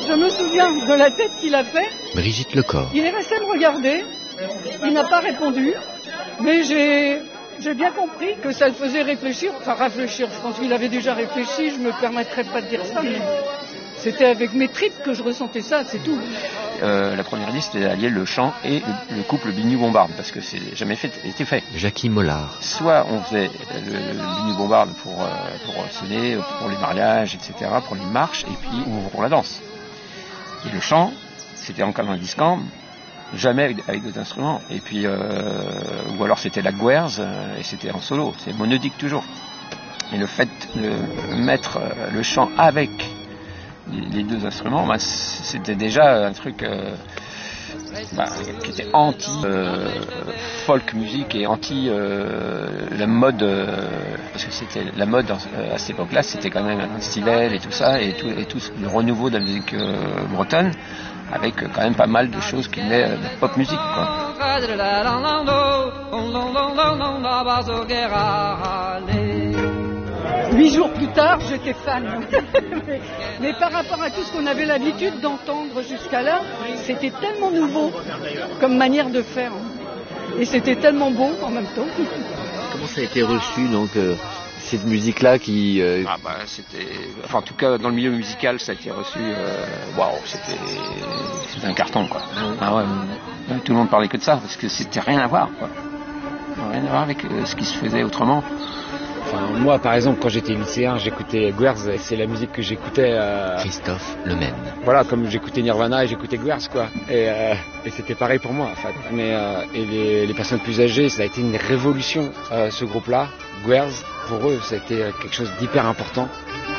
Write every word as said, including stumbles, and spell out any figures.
Je me souviens de la tête qu'il a fait. Brigitte Lecor. Il est resté me regarder. Il n'a pas répondu. Mais j'ai, j'ai bien compris que ça le faisait réfléchir. Enfin, réfléchir, je pense qu'il avait déjà réfléchi. Je ne me permettrai pas de dire ça, mais c'était avec mes tripes que je ressentais ça, c'est tout. Euh, la première idée, c'était d'allier le chant et le, le couple Biniou-Bombarde, parce que c'est jamais fait, été fait. Jackie Mollard. Soit on faisait le, le Biniou-Bombarde pour, euh, pour sonner, pour les mariages, et cetera, pour les marches, et puis ou pour la danse. Et le chant, c'était en canon discant, jamais avec, avec d'autres instruments. Et puis, euh, ou alors c'était la guerze, et c'était en solo, c'est monodique toujours. Et le fait de mettre le chant avec les deux instruments, bah, c'était déjà un truc euh, bah, qui était anti euh, folk musique et anti euh, la mode, euh, parce que c'était la mode euh, à cette époque-là, c'était quand même un stylet et tout ça, et tout, et tout le renouveau de la musique euh, bretonne, avec euh, quand même pas mal de choses qui venaient euh, de pop musique, quoi. Huit jours plus tard, j'étais fan. mais, mais par rapport à tout ce qu'on avait l'habitude d'entendre jusqu'à là, c'était tellement nouveau comme manière de faire. Et c'était tellement beau en même temps. Comment ça a été reçu, donc, euh, cette musique-là qui... Euh... Ah bah, c'était... Enfin, en tout cas, dans le milieu musical, ça a été reçu... Waouh, wow, c'était... c'était un carton, quoi. Ah ouais, tout le monde parlait que de ça, parce que c'était rien à voir, quoi. Rien à voir avec euh, ce qui se faisait autrement. Enfin, moi, par exemple, quand j'étais lycéen, j'écoutais Guerz, c'est la musique que j'écoutais. Euh... Christophe Lemaine. Voilà, comme j'écoutais Nirvana et j'écoutais Guerz, quoi. Et, euh, et c'était pareil pour moi, en fait. Mais euh, et les, les personnes plus âgées, ça a été une révolution, euh, ce groupe-là. Guerz, pour eux, ça a été quelque chose d'hyper important.